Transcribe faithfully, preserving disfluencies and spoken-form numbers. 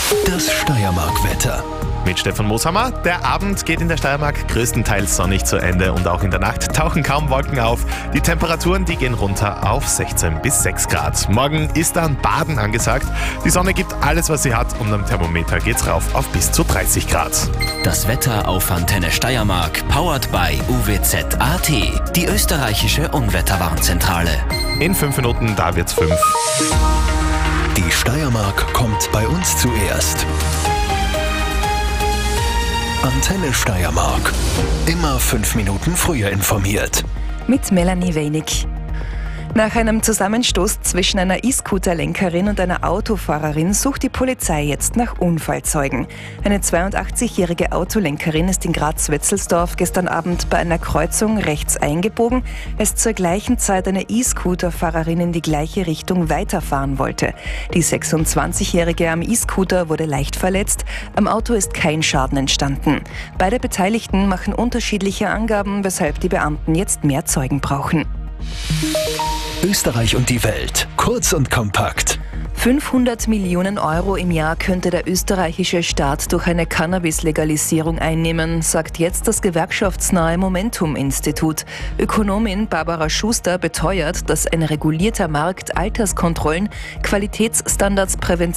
Das Steiermark-Wetter. Mit Stefan Mooshammer. Der Abend geht in der Steiermark größtenteils sonnig zu Ende und auch in der Nacht tauchen kaum Wolken auf. Die Temperaturen, die gehen runter auf sechzehn bis sechs Grad. Morgen ist dann Baden angesagt. Die Sonne gibt alles, was sie hat, und am Thermometer geht's rauf auf bis zu dreißig Grad. Das Wetter auf Antenne Steiermark, powered by U W Z Punkt A T, die österreichische Unwetterwarnzentrale. In fünf Minuten, da wird's fünf. Die Steiermark kommt bei uns zuerst. Antenne Steiermark. Immer fünf Minuten früher informiert. Mit Melanie Wenig. Nach einem Zusammenstoß zwischen einer E-Scooter-Lenkerin und einer Autofahrerin sucht die Polizei jetzt nach Unfallzeugen. Eine zweiundachtzigjährige Autolenkerin ist in Graz-Wetzelsdorf gestern Abend bei einer Kreuzung rechts eingebogen, als zur gleichen Zeit eine E-Scooter-Fahrerin in die gleiche Richtung weiterfahren wollte. Die sechsundzwanzigjährige am E-Scooter wurde leicht verletzt, am Auto ist kein Schaden entstanden. Beide Beteiligten machen unterschiedliche Angaben, weshalb die Beamten jetzt mehr Zeugen brauchen. Österreich und die Welt. Kurz und kompakt. fünfhundert Millionen Euro im Jahr könnte der österreichische Staat durch eine Cannabis-Legalisierung einnehmen, sagt jetzt das gewerkschaftsnahe Momentum-Institut. Ökonomin Barbara Schuster beteuert, dass ein regulierter Markt Alterskontrollen, Qualitätsstandards, Prävention